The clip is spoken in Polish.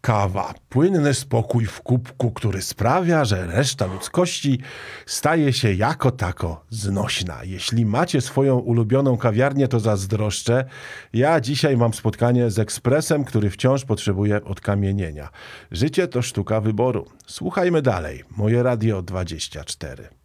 Kawa. Płynny spokój w kubku, który sprawia, że reszta ludzkości staje się jako tako znośna. Jeśli macie swoją ulubioną kawiarnię, to zazdroszczę. Ja dzisiaj mam spotkanie z ekspresem, który wciąż potrzebuje odkamienienia. Życie to sztuka wyboru. Słuchajmy dalej. Moje Radio 24.